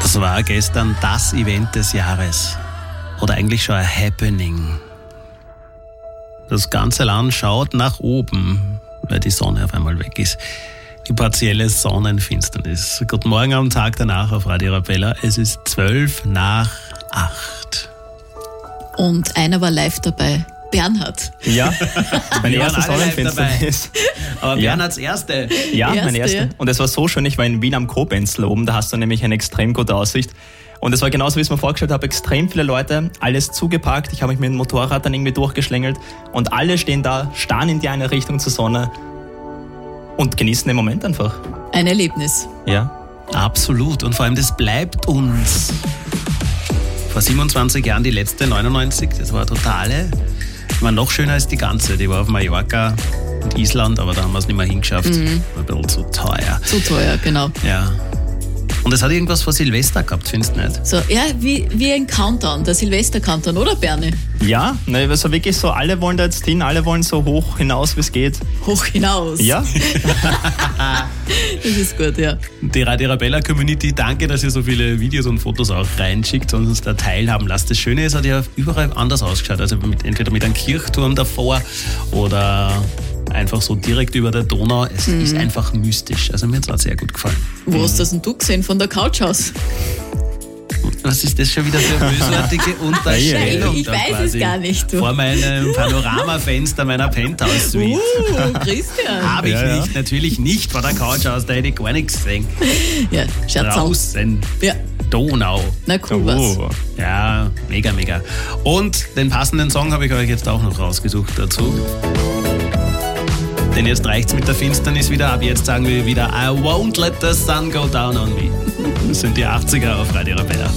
Das war gestern das Event des Jahres. Oder eigentlich schon ein Happening. Das ganze Land schaut nach oben, weil die Sonne auf einmal weg ist. Die partielle Sonnenfinsternis. Guten Morgen am Tag danach auf Radio Arabella. Es ist 8:12. Und einer war live dabei. Bernhard. Ja, meine erste Sonnenfinsternis. Aber Bernhards erste. Ja, meine erste. Ja. Und es war so schön, ich war in Wien am Kobenzl oben, da hast du nämlich eine extrem gute Aussicht. Und es war genauso, wie ich es mir vorgestellt habe, extrem viele Leute, alles zugeparkt, ich habe mich mit dem Motorrad dann irgendwie durchgeschlängelt und alle stehen da, starren in die eine Richtung zur Sonne und genießen den Moment einfach. Ein Erlebnis. Ja. Absolut. Und vor allem, das bleibt uns. Vor 27 Jahren die letzte, 99, das war eine totale. War noch schöner als die ganze. Die war auf Mallorca und Island, aber da haben wir es nicht mehr hingeschafft. War ein bisschen zu teuer. Zu teuer, genau. Ja. Und es hat irgendwas vor Silvester gehabt, findest du nicht? So, ja, wie ein Countdown, der Silvester-Countdown, oder Bernie? Ja, ne, also wirklich so, alle wollen da jetzt hin, alle wollen so hoch hinaus, wie es geht. Hoch hinaus. Ja. Das ist gut, ja. Die Radio Arabella Community, danke, dass ihr so viele Videos und Fotos auch reinschickt und uns da teilhaben lasst. Das Schöne ist, hat ja überall anders ausgeschaut. Also entweder mit einem Kirchturm davor oder einfach so direkt über der Donau. Es ist einfach mystisch. Also mir hat es sehr gut gefallen. Wo hast das denn du gesehen? Von der Couch aus? Was ist das schon wieder für eine bösartige Unterstellung? Ich da weiß quasi es gar nicht. Du. Vor meinem Panoramafenster meiner Penthouse-Suite. Christian. Habe ich Ja. nicht, natürlich nicht vor der Couch aus, da hätte ich gar nichts gesehen. Ja, Scherz auf. Draußen, Ja, Donau. na cool was. Oh. Ja, mega, mega. Und den passenden Song habe ich euch jetzt auch noch rausgesucht dazu. Denn jetzt reicht's mit der Finsternis wieder. Ab jetzt sagen wir wieder I won't let the sun go down on me. Das sind die 80er auf Radio Arabella.